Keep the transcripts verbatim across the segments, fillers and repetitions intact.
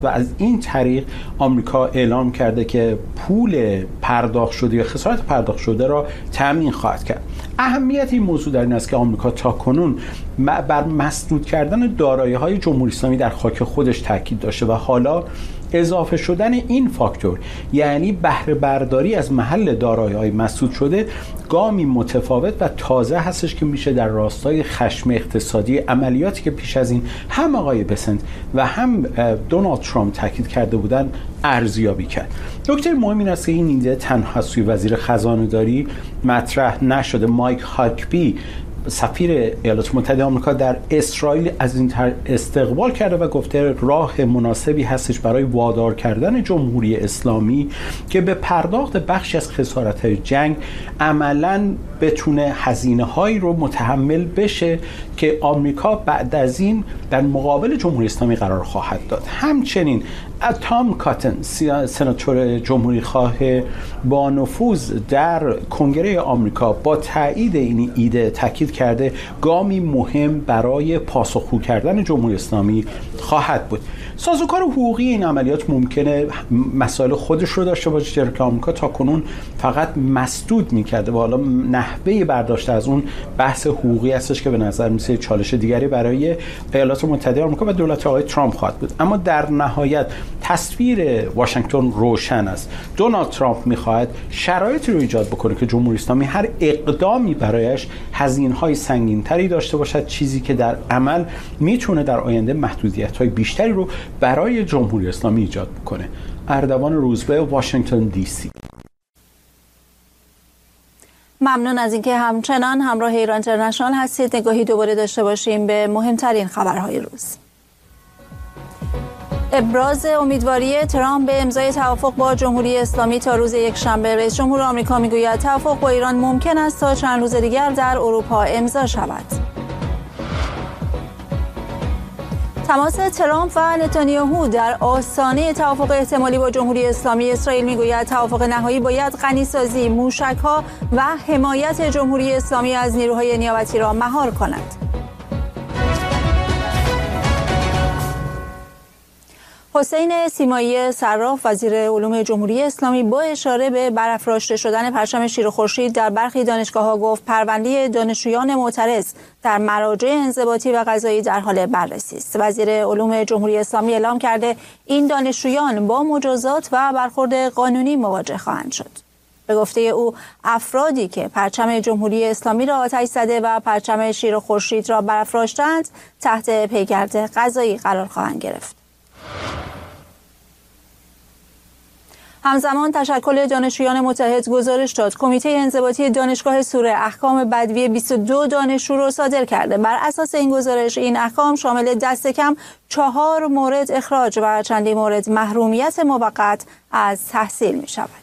و از این طریق آمریکا اعلام کرده که پول پرداخت شده یا خسارت پرداخت شده را تامین خواهد کرد. اهمیت این موضوع در این است که آمریکا تاکنون بر مسدود کردن دارایی‌های جمهوری اسلامی در خاک خودش تاکید داشته و حالا اضافه شدن این فاکتور، یعنی بهره برداری از محل دارایی‌های مسدود شده، گامی متفاوت و تازه هستش که میشه در راستای خشم اقتصادی عملیاتی که پیش از این هم آقای بسنت و هم دونالد ترامپ تاکید کرده بودن ارزیابی کرد. نکته مهم این است که این ایده تنها از سوی وزیر خزانه‌داری مطرح نشده. مایک هاکبی سفیر ایالات متحده آمریکا در اسرائیل از این استقبال کرده و گفته راه مناسبی هستش برای وادار کردن جمهوری اسلامی که به پرداخت بخشی از خسارت‌های جنگ عملاً بتونه هزینه‌هایی رو متحمل بشه که آمریکا بعد از این در مقابل جمهوری اسلامی قرار خواهد داد. همچنین تام کاتن، سناتور جمهوری خواه با نفوذ در کنگره آمریکا، با تایید این ایده تاکید کرده گامی مهم برای پاسخگو کردن جمهوری اسلامی خواهد بود. سازوکار حقوقی این عملیات ممکنه مسائل خودش رو داشته باشه، چرا که آمریکا تاکنون فقط مسدود می‌کرده و حالا نحوه برداشت از اون بحث حقوقی هستش که به نظر میسه چالش دیگری برای ایالات متحده آمریکا و دولت آقای ترامپ خواهد بود. اما در نهایت تصویر واشنگتن روشن است. دونالد ترامپ می‌خواهد شرایطی رو ایجاد بکنه که جمهوری اسلامی هر اقدامی برایش هزینه‌های سنگین‌تری داشته باشد، چیزی که در عمل میتونه در آینده محدودیت‌های بیشتری رو برای جمهوری اسلامی ایجاد بکنه. اردوان روزبه، واشنگتن دی سی. ممنون از اینکه همچنان همراه ایران اینترنشنال هستید. نگاهی دوباره داشته باشیم به مهمترین خبرهای روز. ابراز امیدواری ترامپ به امضای توافق با جمهوری اسلامی تا روز یکشنبه. رئیس جمهور آمریکا میگوید توافق با ایران ممکن است تا چند روز دیگر در اروپا امضا شود. تماس ترامپ و نتانیاهو در آستانه توافق احتمالی با جمهوری اسلامی. اسرائیل میگوید توافق نهایی باید غنیسازی، موشک‌ها و حمایت جمهوری اسلامی از نیروهای نیابتی را مهار کند. حسین سیمایی صراف، وزیر علوم جمهوری اسلامی، با اشاره به برافراشته شدن پرچم شیر و خورشید در برخی دانشگاه‌ها گفت پرونده دانشجویان معترض در مراجع انضباطی و قضایی در حال بررسی است. وزیر علوم جمهوری اسلامی اعلام کرده این دانشجویان با مجازات و برخورد قانونی مواجه خواهند شد. به گفته او افرادی که پرچم جمهوری اسلامی را آتش زده و پرچم شیر و خورشید را برافراشتند تحت پیگرد قضایی قرار خواهند گرفت. همزمان تشکل دانشجویان متحد گزارش داد کمیته انضباطی دانشگاه سوره احکام بدوی بیست و دو دانشجو را صادر کرده. بر اساس این گزارش این احکام شامل دست کم چهار مورد اخراج و چندین مورد محرومیت موقت از تحصیل می شود.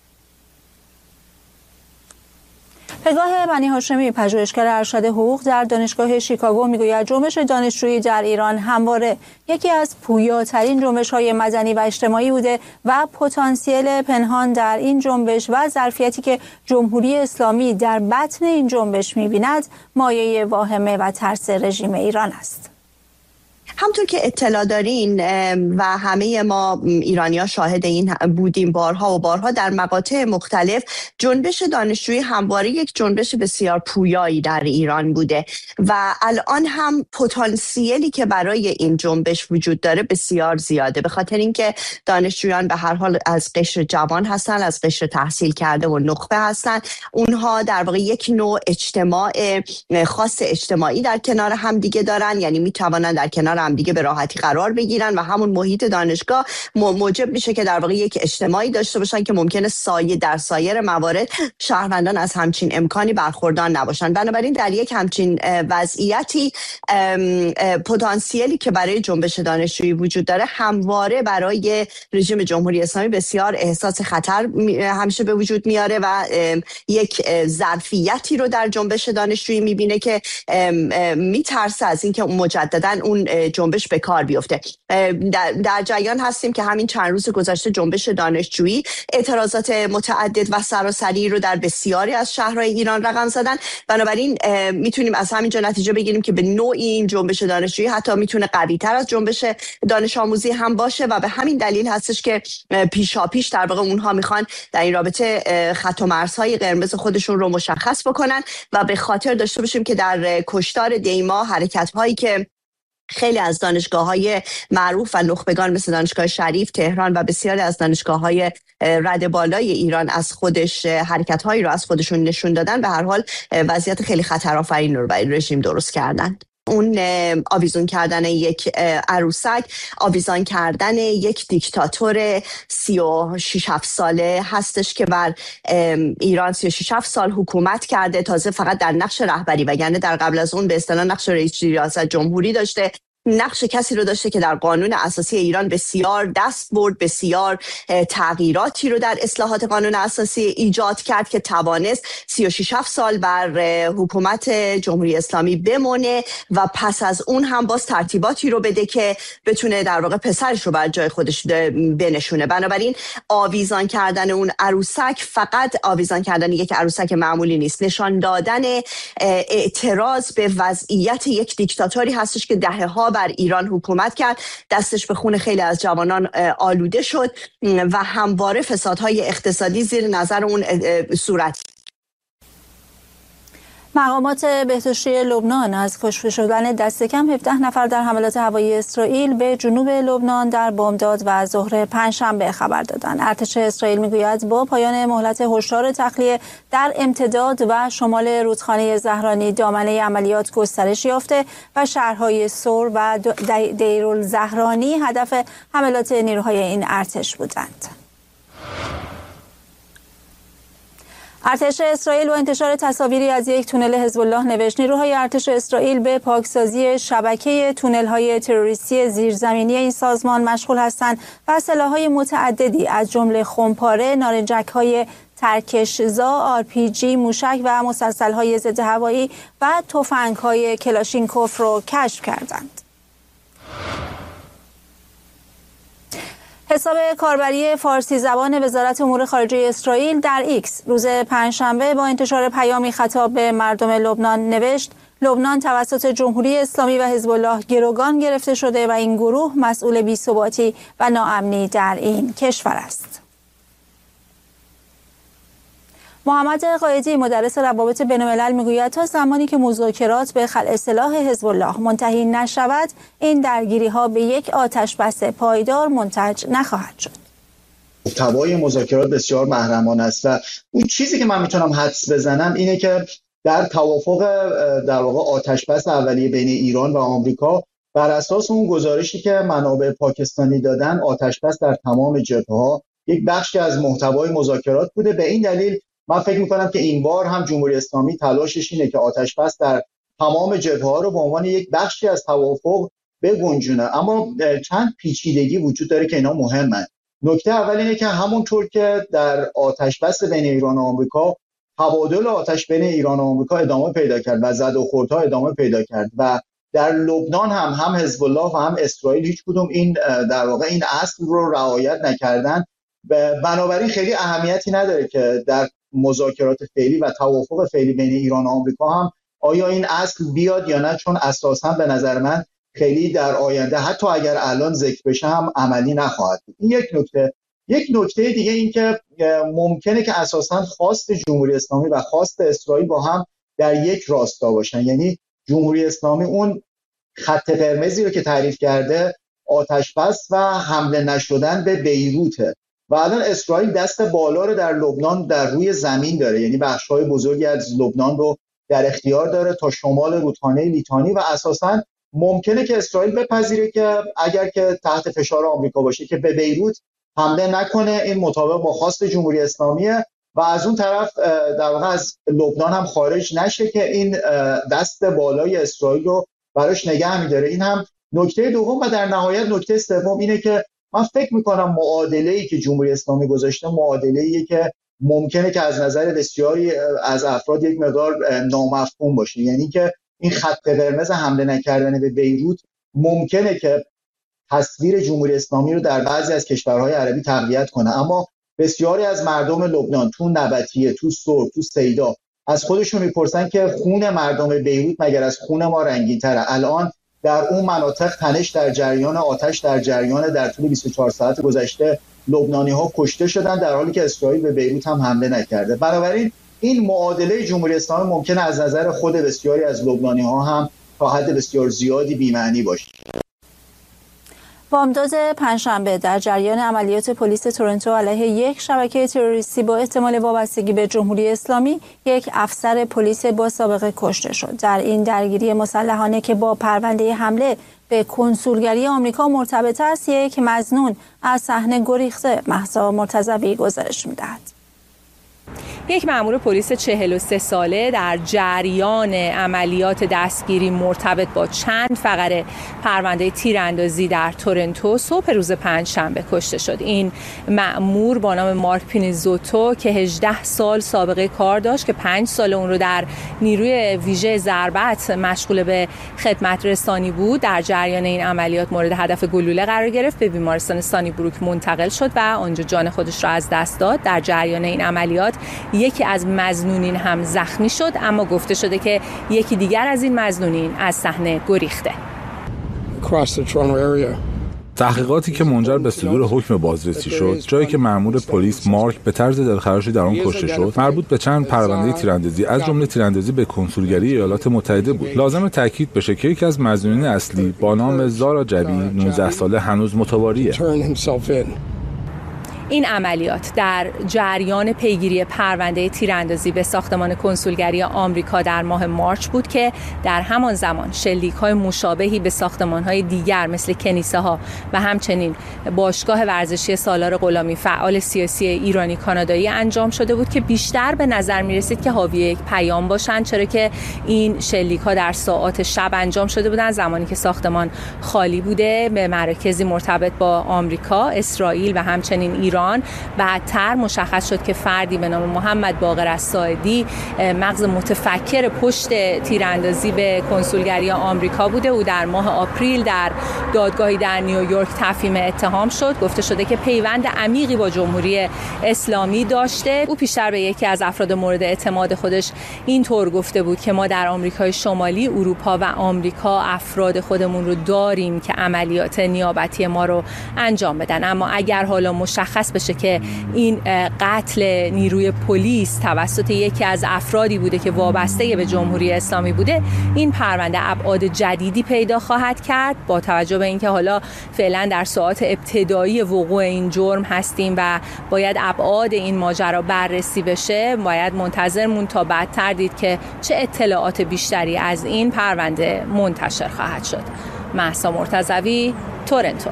پگاه بنی هاشمی، پژوهشگر ارشد حقوق در دانشگاه شیکاگو، میگوید جنبش دانشجویی در ایران همواره یکی از پویاترین جنبش‌های مدنی و اجتماعی بوده و پتانسیل پنهان در این جنبش و ظرفیتی که جمهوری اسلامی در بطن این جنبش می‌بیند مایه واهمه و ترس رژیم ایران است. همطور که اطلاع دارین و همه ما ایرانی‌ها شاهد این بودیم بارها و بارها در مقاطع مختلف، جنبش دانشجویی همواره یک جنبش بسیار پویایی در ایران بوده و الان هم پتانسیلی که برای این جنبش وجود داره بسیار زیاده، به خاطر اینکه دانشجویان به هر حال از قشر جوان هستن، از قشر تحصیل کرده و نخبه هستن. اونها در واقع یک نوع اجتماع خاص اجتماعی در کنار هم دیگه دارن، یعنی میتوانن در کنار هم دیگه به راحتی قرار بگیرن و همون محیط دانشگاه موجب میشه که در واقع یک اجتماعی داشته باشن که ممکنه سایه در سایر موارد شهروندان از همچین امکانی برخوردار نباشن. بنابراین در یک همچین وضعیتی پتانسیلی که برای جنبش دانشجویی وجود داره همواره برای رژیم جمهوری اسلامی بسیار احساس خطر همیشه به وجود میاره و یک ظرفیتی رو در جنبش دانشجویی میبینه که میترسه از اینکه مجددا اون جنبش به کار بیفته. در, در جریان هستیم که همین چند روز گذشته جنبش دانشجویی اعتراضات متعدد و سراسری رو در بسیاری از شهرهای ایران رقم زدن. بنابراین میتونیم از همینجا نتیجه بگیریم که به نوعی این جنبش دانشجویی حتی میتونه قوی تر از جنبش دانش آموزی هم باشه و به همین دلیل هستش که پیشاپیش در واقع اونها میخوان در این رابطه خط و مرزهای قرمز خودشون رو مشخص بکنن و به خاطر داشته باشیم که در کشتار دیما حرکت‌هایی که خیلی از دانشگاه‌های معروف و نخبگان مثل دانشگاه شریف تهران و بسیاری از دانشگاه‌های رد بالای ایران از خودش حرکت‌هایی رو از خودشون نشون دادن، به هر حال وضعیت خیلی خطرآفرین رو برای رژیم درست کردن. اون آویزون کردن یک عروسک، آویزان کردن یک دیکتاتور سی و شش هفت ساله هستش که بر ایران سی و شش هفت سال حکومت کرده، تازه فقط در نقش رهبری، وگرنه در قبل از اون به اصطلاح نقش رئیس ریاست جمهوری داشته. نقش کسی رو داشته که در قانون اساسی ایران بسیار دست برد، بسیار تغییراتی رو در اصلاحات قانون اساسی ایجاد کرد که توانست سی و شش هفت سال بر حکومت جمهوری اسلامی بمونه و پس از اون هم باز ترتیباتی رو بده که بتونه در واقع پسرش رو بر جای خودش بنشونه. بنابراین آویزان کردن اون عروسک فقط آویزان کردن یک عروسک معمولی نیست، نشان دادن اعتراض به وضعیت یک دیکتاتوری هستش که دهه‌ها بر ایران حکومت کرد، دستش به خون خیلی از جوانان آلوده شد و همواره فسادهای اقتصادی زیر نظر اون صورت. مقامات بهداشتی لبنان از کشته شدن دست کم هفده نفر در حملات هوایی اسرائیل به جنوب لبنان در بامداد و ظهر پنجشنبه خبر دادند. ارتش اسرائیل میگوید با پایان مهلت هشدار تخلیه در امتداد و شمال رودخانه زهرانی دامنه عملیات گسترش یافته و شهرهای سور و دیرالزهرانی هدف حملات نیروهای این ارتش بودند. ارتش اسرائیل با انتشار تصاویری از یک تونل حزب الله نوشت نیروهای ارتش اسرائیل به پاکسازی شبکه تونل‌های تروریستی زیرزمینی این سازمان مشغول هستند و سلاح‌های متعددی از جمله خمپاره، نارنجک‌های ترکشزا، آر پی جی، موشک و مسلسل‌های ضد هوایی و تفنگ‌های کلاشینکوف را کشف کردند. حساب کاربری فارسی زبان وزارت امور خارجه اسرائیل در ایکس روز پنجشنبه با انتشار پیامی خطاب به مردم لبنان نوشت: لبنان توسط جمهوری اسلامی و حزب الله گروگان گرفته شده و این گروه مسئول بی‌ثباتی و ناامنی در این کشور است. محمد قائدی مدرس روابط بین‌الملل میگوید تا زمانی که مذاکرات به خلع سلاح حزب الله منتهی نشود، این درگیری‌ها به یک آتش‌بس پایدار منتج نخواهد شد. محتوای مذاکرات بسیار محرمانه است و اون چیزی که من میتونم حدس بزنم اینه که در توافق در واقع آتش‌بس اولیه بین ایران و آمریکا بر اساس اون گزارشی که منابع پاکستانی دادن، آتش‌بس در تمام جبهه‌ها یک بخشی از محتوای مذاکرات بوده. به این دلیل من فکر میکنم که این بار هم جمهوری اسلامی تلاشش اینه که آتش‌بس در تمام جبهه‌ها رو به عنوان یک بخشی از توافق بگنجونه. اما چند پیچیدگی وجود داره که اینا مهمه. نکته اول اینه که همونطور که در آتش‌بس بین ایران و آمریکا تبادل آتش بین ایران و آمریکا ادامه پیدا کرد و زد و خوردها ادامه پیدا کرد و در لبنان هم هم حزب الله و هم اسرائیل هیچ کدوم این در واقع این اصل رو رعایت نکردن. بنابراین خیلی اهمیتی نداره که در مذاکرات فعلی و توافق فعلی بین ایران و آمریکا هم آیا این اصل بیاد یا نه، چون اساساً به نظر من خیلی در آینده حتی اگر الان ذکر بشه هم عملی نخواهد بود. این یک نکته. یک نکته دیگه این که ممکنه که اساساً خواست جمهوری اسلامی و خواست اسرائیل با هم در یک راستا باشن، یعنی جمهوری اسلامی اون خط قرمزی رو که تعریف کرده آتش‌بس و حمله نشدن به بیروته و الان اسرائیل دست بالا رو در لبنان در روی زمین داره، یعنی بخش‌های بزرگی از لبنان رو در اختیار داره تا شمال رودخانه لیتانی و اساساً ممکنه که اسرائیل بپذیره که اگر که تحت فشار آمریکا باشه که به بیروت حمله نکنه. این مطابق با خواست جمهوری اسلامیه و از اون طرف در واقع از لبنان هم خارج نشه که این دست بالای اسرائیل رو براش نگه می‌داره. این هم نکته دوم و در نهایت نکته سوم اینه که من فکر می‌کنم معادله‌ای که جمهوری اسلامی گذاشته معادله‌ایه که ممکنه که از نظر بسیاری از افراد یک مقدار نامفهوم باشه، یعنی که این خط قرمز حمله نکردن به بیروت ممکنه که تصویر جمهوری اسلامی رو در بعضی از کشورهای عربی تقویت کنه، اما بسیاری از مردم لبنان تو نبطیه، تو سور، تو سیدا از خودشون میپرسن که خون مردم بیروت مگر از خون ما رنگین‌تره؟ الان در اون مناطق تنش در جریان، آتش در جریان. در طول بیست و چهار ساعت گذشته لبنانی‌ها کشته شدن در حالی که اسرائیل به بیروت هم حمله نکرده. بنابراین این معادله جمهوری اسلامی ممکنه از نظر خود بسیاری از لبنانی‌ها هم تا حد بسیار زیادی بی‌معنی باشه. بامداد پنجشنبه در جریان عملیات پلیس تورنتو علیه یک شبکه تروریستی با احتمال وابستگی به جمهوری اسلامی، یک افسر پلیس با سابقه کشته شد. در این درگیری مسلحانه که با پرونده حمله به کنسولگری آمریکا مرتبط است، یک مظنون از صحنه گریخته. مهسا مرتضوی گزارش می‌دهد. یک مأمور پلیس چهل و سه ساله در جریان عملیات دستگیری مرتبط با چند فقره پرونده تیراندازی در تورنتو صبح روز پنجشنبه کشته شد. این مأمور با نام مارک پینیزوتو که هجده سال سابقه کار داشت که پنج سال اون رو در نیروی ویژه ضربت مشغول به خدمت رسانی بود، در جریان این عملیات مورد هدف گلوله قرار گرفت، به بیمارستان سانی بروک منتقل شد و آنجا جان خودش را از دست داد. در جریان این عملیات یکی از مظنونین هم زخمی شد، اما گفته شده که یکی دیگر از این مظنونین از صحنه گریخته. تحقیقاتی که منجر به صدور حکم بازرسی شد، جایی که مأمور پلیس مارک به طرز دلخراشی در آن کشته شد، مربوط به چند پرونده تیراندازی از جمله تیراندازی به کنسولگری ایالات متحده بود. لازم تاکید بشه که یکی از مظنونین اصلی با نام زارا جبی، نوزده ساله، هنوز متواریه. این عملیات در جریان پیگیری پرونده تیراندازی به ساختمان کنسولگری آمریکا در ماه مارچ بود که در همان زمان شلیک‌های مشابهی به ساختمان‌های دیگر مثل کنیسه‌ها و همچنین باشگاه ورزشی سالار غلامی فعال سیاسی ایرانی کانادایی انجام شده بود که بیشتر به نظر می‌رسید که حاوی یک پیام باشند، چرا که این شلیک‌ها در ساعات شب انجام شده بودند زمانی که ساختمان خالی بوده، به مراکزی مرتبط با آمریکا، اسرائیل و همچنین ایران. بعدتر مشخص شد که فردی به نام محمد باقر الساعدی مغز متفکر پشت تیراندازی به کنسولگری آمریکا بوده. او در ماه آپریل در دادگاهی در نیویورک تفهیم اتهام شد. گفته شده که پیوند عمیقی با جمهوری اسلامی داشته. او پیشتر به یکی از افراد مورد اعتماد خودش اینطور گفته بود که ما در آمریکای شمالی، اروپا و آمریکا افراد خودمون رو داریم که عملیات نیابتی ما رو انجام بدن، اما اگر حالا مشخص بشه که این قتل نیروی پلیس توسط یکی از افرادی بوده که وابسته به جمهوری اسلامی بوده، این پرونده ابعاد جدیدی پیدا خواهد کرد. با توجه به اینکه حالا فعلا در ساعات ابتدایی وقوع این جرم هستیم و باید ابعاد این ماجرا بررسی بشه، باید منتظر مون تا بعدتر دید که چه اطلاعات بیشتری از این پرونده منتشر خواهد شد. مهسا مرتضوی، تورنتو.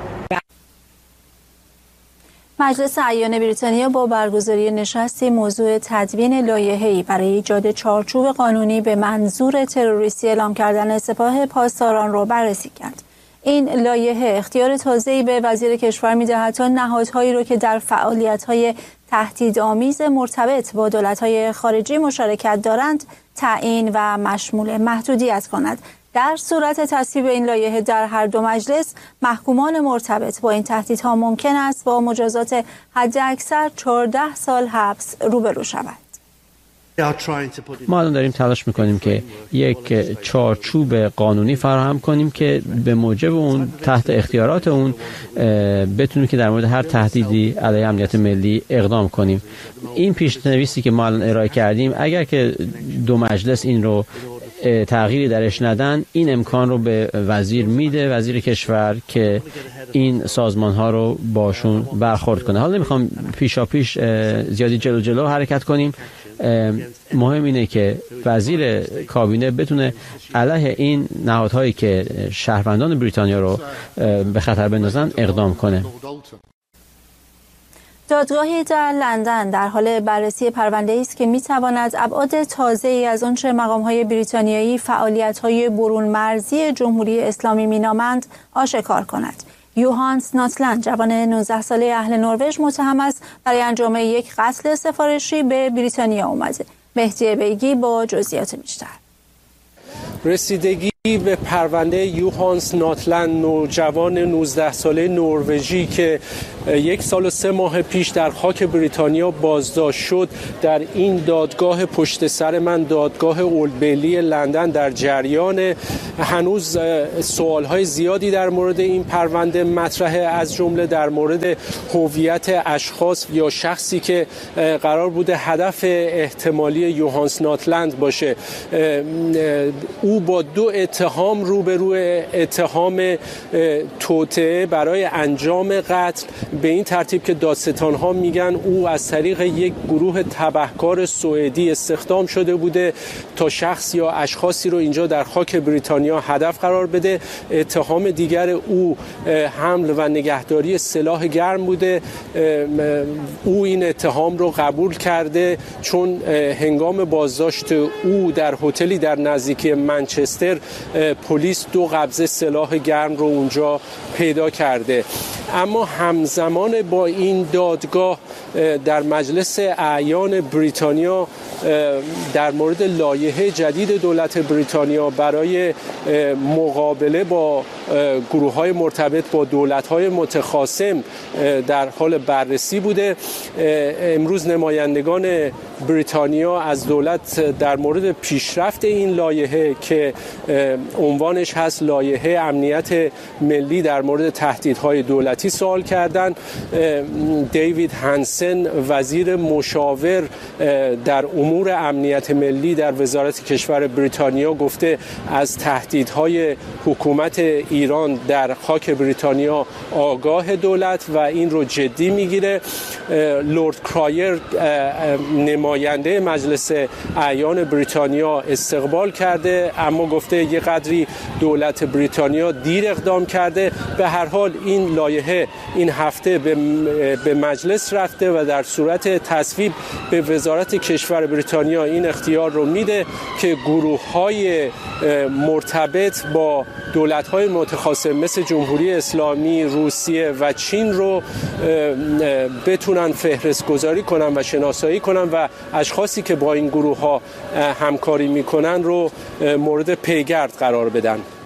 مجلس اعیان بریتانیا با برگزاری نشستی موضوع تدوین لایحه‌ای برای ایجاد چارچوب قانونی به منظور تروریستی اعلام کردن سپاه پاسداران را بررسی کرد. این لایحه اختیار تازه‌ای به وزیر کشور می‌دهد تا نهادهایی را که در فعالیت‌های تهدیدآمیز مرتبط با دولت‌های خارجی مشارکت دارند تعیین و مشمول محدودیت کند. در صورت تصویب این لایحه در هر دو مجلس، محکومان مرتبط با این تهدیدها ممکن است با مجازات حداکثر چهارده سال حبس روبرو شود. ما الان داریم تلاش میکنیم که یک چارچوب قانونی فراهم کنیم که به موجب اون تحت اختیارات اون بتونیم که در مورد هر تهدیدی علیه امنیت ملی اقدام کنیم. این پیشنویسی که ما الان ارائه کردیم، اگر که دو مجلس این رو تغییری درش ندن، این امکان رو به وزیر میده، وزیر کشور، که این سازمان ها رو باشون برخورد کنه. حالا نمیخوام پیشا پیش زیادی جلو جلو حرکت کنیم. مهم اینه که وزیر کابینه بتونه علیه این نهادهایی که شهروندان بریتانیا رو به خطر بندازن اقدام کنه. دادگاهی در لندن در حال بررسی پرونده‌ای است که می‌تواند ابعاد تازه‌ای از آنچه مقام‌های بریتانیایی فعالیت‌های برون مرزی جمهوری اسلامی می‌نامند آشکار کند. یوهانس ناتلند، جوان نوزده ساله اهل نروژ، متهم است برای انجام یک قتل سفارشی به بریتانیا آمده. مهدی بیگی با جزئیات بیشتر. رسیدگی به پرونده یوهانس ناتلند، نوجوان نوزده ساله نروژی که یک سال و سه ماه پیش در خاک بریتانیا بازداشت شد، در این دادگاه پشت سر من، دادگاه اولد بیلی لندن، در جریان. هنوز سوالهای زیادی در مورد این پرونده مطرحه، از جمله در مورد هویت اشخاص یا شخصی که قرار بوده هدف احتمالی یوهانس ناتلند باشه. او با دو اتهام روبروی، اتهام توطئه برای انجام قتل، به این ترتیب که دادستان‌ها میگن او از طریق یک گروه تبهکار سوئدی استخدام شده بوده تا شخص یا اشخاصی رو اینجا در خاک بریتانیا هدف قرار بده. اتهام دیگر او حمل و نگهداری سلاح گرم بوده. او این اتهام رو قبول کرده چون هنگام بازداشت او در هتلی در نزدیکی منچستر پلیس دو قبضه سلاح گرم رو اونجا پیدا کرده. اما همزمان با این دادگاه در مجلس اعیان بریتانیا در مورد لایحه جدید دولت بریتانیا برای مقابله با گروه‌های مرتبط با دولت‌های متخاصم در حال بررسی بوده. امروز نمایندگان بریتانیا از دولت در مورد پیشرفت این لایحه که عنوانش هست لایحه امنیت ملی در مورد تهدیدهای دولتی سوال کردند. دیوید هانسن، وزیر مشاور در امور امنیت ملی در وزارت کشور بریتانیا، گفته از تهدیدهای حکومت ایران در خاک بریتانیا آگاه دولت و این رو جدی میگیره. لورد کرایر، نماینده مجلس اعیان بریتانیا، استقبال کرده اما گفته یه قدری دولت بریتانیا دیر اقدام کرده. به هر حال این لایحه این هفته به مجلس رفته و در صورت تصویب به وزارت کشور بریتانیا این اختیار رو میده که گروه‌های مرتبط با دولت‌های متخاصم مثل جمهوری اسلامی، روسیه و چین رو بتونن فهرست گذاری کنن و شناسایی کنن و اشخاصی که با این گروه‌ها همکاری میکنن رو مورد پیگرد قرار بدن.